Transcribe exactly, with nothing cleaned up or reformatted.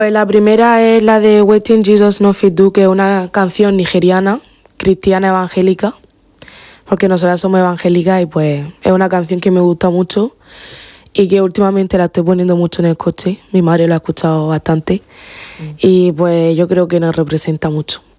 Pues la primera es la de Waiting Jesus No Fit Do, que es una canción nigeriana, cristiana evangélica, porque nosotras somos evangélicas y pues es una canción que me gusta mucho y que últimamente la estoy poniendo mucho en el coche. Mi madre la ha escuchado bastante mm. y pues yo creo que nos representa mucho.